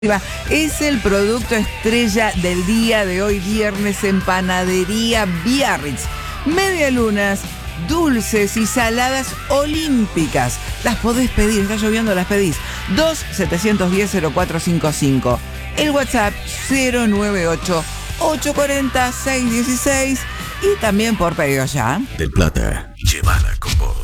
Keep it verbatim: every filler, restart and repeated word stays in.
Es el producto estrella del día de hoy, viernes, en Panadería Biarritz. Medialunas, dulces y saladas olímpicas. Las podés pedir, está lloviendo, las pedís. dos siete uno cero cero cuatro cinco cinco. El WhatsApp cero nueve ocho, ocho cuatro cero, seis uno seis. Y también por pedido ya. Del Plata, llévala con vos.